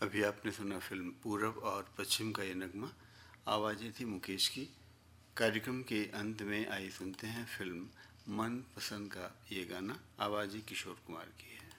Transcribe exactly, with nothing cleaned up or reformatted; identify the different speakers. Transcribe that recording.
Speaker 1: अभी आपने सुना फिल्म पूरब और पश्चिम का ये नगमा। आवाज़ें थी मुकेश की। कार्यक्रम के अंत में आई सुनते हैं फिल्म मन पसंद का ये गाना। आवाज़ें किशोर कुमार की है।